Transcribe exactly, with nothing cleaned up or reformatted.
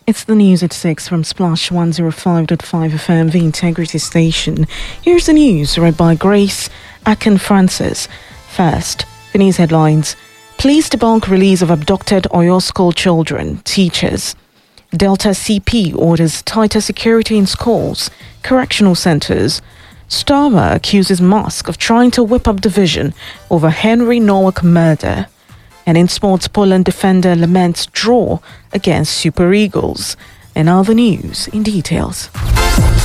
It's the news at six from Splash one oh five point five F M, the Integrity Station. Here's the news read by Grace Akin Francis. First, the news headlines. Police debunk release of abducted Oyo school children, teachers. Delta C P orders tighter security in schools, correctional centres. Starmer accuses Musk of trying to whip up division over Henry Nowak murder. And in sports, Poland defender laments draw against Super Eagles. And other news in details.